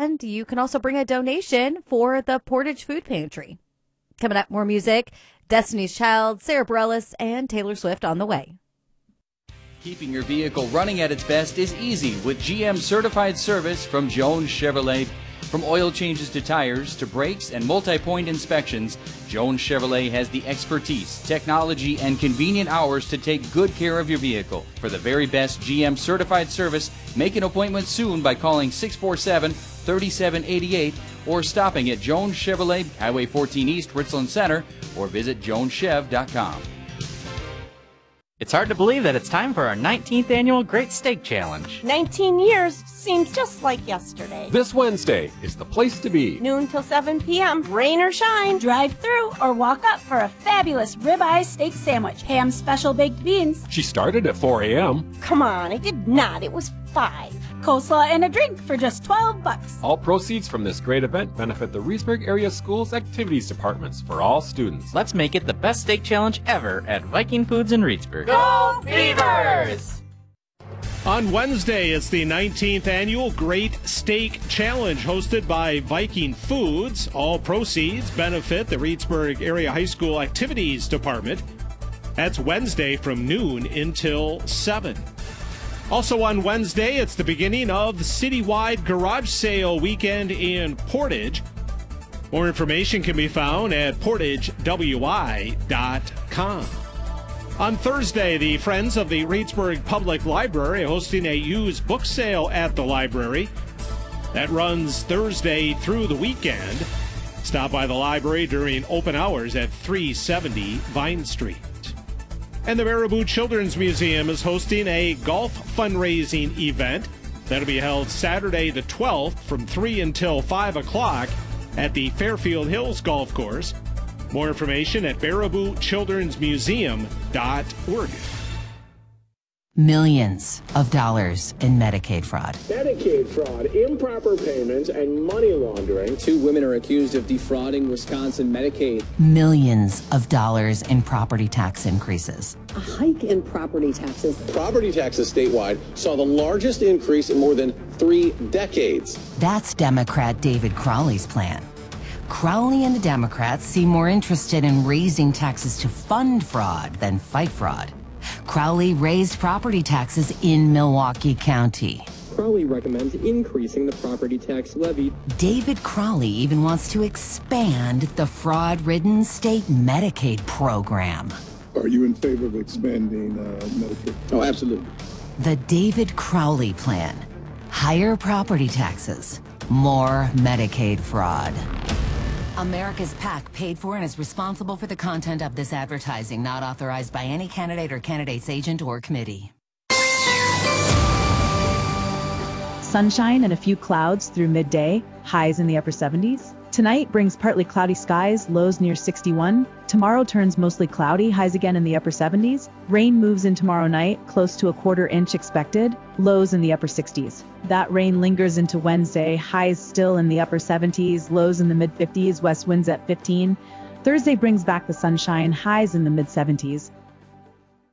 And you can also bring a donation for the Portage Food Pantry. Coming up, more music. Destiny's Child, Sarah Bareilles, and Taylor Swift on the way. Keeping your vehicle running at its best is easy with GM certified service from Jones Chevrolet. From oil changes to tires to brakes and multi-point inspections, Jones Chevrolet has the expertise, technology, and convenient hours to take good care of your vehicle. For the very best GM certified service, make an appointment soon by calling 647-3788 or stopping at Jones Chevrolet, Highway 14 East, Richland Center, or visit joneschev.com. It's hard to believe that it's time for our 19th annual Great Steak Challenge. 19 years seems just like yesterday. This Wednesday is the place to be. Noon till 7 p.m., rain or shine. Drive through or walk up for a fabulous ribeye steak sandwich. Ham's special baked beans. She started at 4 a.m. Come on, I did not. It was 5. Coleslaw and a drink for just $12. All proceeds from this great event benefit the Reedsburg Area Schools Activities Departments for all students. Let's make it the best steak challenge ever at Viking Foods in Reedsburg. Go Beavers! On Wednesday, it's the 19th annual Great Steak Challenge hosted by Viking Foods. All proceeds benefit the Reedsburg Area High School Activities Department. That's Wednesday from noon until 7. Also on Wednesday, it's the beginning of the citywide garage sale weekend in Portage. More information can be found at portagewi.com. On Thursday, the Friends of the Reedsburg Public Library are hosting a used book sale at the library. That runs Thursday through the weekend. Stop by the library during open hours at 370 Vine Street. And the Baraboo Children's Museum is hosting a golf fundraising event that'll be held Saturday the 12th from 3 until 5 o'clock at the Fairfield Hills Golf Course. More information at baraboochildrensmuseum.org. Millions of dollars in Medicaid fraud. Medicaid fraud, improper payments, and money laundering. 2 women are accused of defrauding Wisconsin Medicaid. Millions of dollars in property tax increases. A hike in property taxes. Property taxes statewide saw the largest increase in more than 3 decades. That's Democrat David Crowley's plan. Crowley and the Democrats seem more interested in raising taxes to fund fraud than fight fraud. Crowley raised property taxes in Milwaukee County. Crowley recommends increasing the property tax levy. David Crowley even wants to expand the fraud-ridden state Medicaid program. Are you in favor of expanding Medicaid? Oh, absolutely. The David Crowley plan. Higher property taxes, more Medicaid fraud. America's PAC paid for and is responsible for the content of this advertising, not authorized by any candidate or candidate's agent or committee. Sunshine and a few clouds through midday, highs in the upper 70s. Tonight brings partly cloudy skies, lows near 61. Tomorrow turns mostly cloudy, highs again in the upper 70s. Rain moves in tomorrow night, close to a quarter inch expected, lows in the upper 60s. That rain lingers into Wednesday, highs still in the upper 70s, lows in the mid 50s, west winds at 15. Thursday brings back the sunshine, highs in the mid 70s.